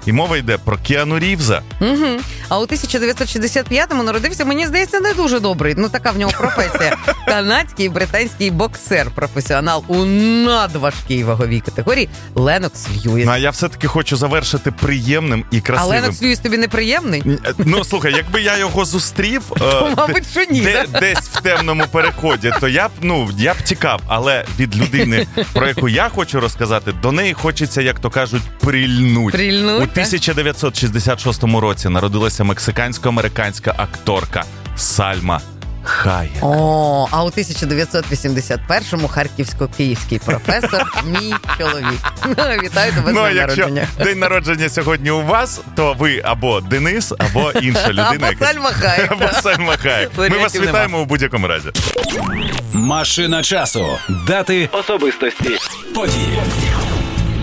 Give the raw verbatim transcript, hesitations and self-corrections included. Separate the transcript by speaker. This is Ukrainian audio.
Speaker 1: І мова йде про Кіану Рівза.
Speaker 2: Угу. А у тисяча дев'ятсот шістдесят п'ятому народився, мені здається, не дуже добрий. Ну, така в нього професія. Канадський і британський боксер, професіонал у надважкій ваговій категорії Ленокс Льюіс.
Speaker 1: Ну, а я все-таки хочу завершити приємним і красивим.
Speaker 2: А Ленокс Льюіс тобі неприємний?
Speaker 1: Ну, слухай, якби я його зустрів
Speaker 2: то, мабуть, що ні,
Speaker 1: де, десь в темному переході, то я б, ну, я б тікав. Але від людини, про яку я хочу розказати, до неї хочеться, як то кажуть, прильнуть.
Speaker 2: Прильнуть,
Speaker 1: У тисяча дев'ятсот шістдесят шостому році народилася мексикансько-американська акторка Сальма Хаєк.
Speaker 2: О, а у тисяча дев'ятсот вісімдесят першому харківсько-київський професор мій чоловік. Вітаю тебе з
Speaker 1: Ну,
Speaker 2: днем
Speaker 1: якщо
Speaker 2: народження.
Speaker 1: день народження сьогодні у вас, то ви або Денис, або інша людина.
Speaker 2: Або
Speaker 1: якась.
Speaker 2: Сальма Хаєк.
Speaker 1: Або Сальма Хаєк. Ми вас
Speaker 2: Варіантів
Speaker 1: вітаємо
Speaker 2: нема.
Speaker 1: у будь-якому разі.
Speaker 3: Машина часу. Дати, особистості, події.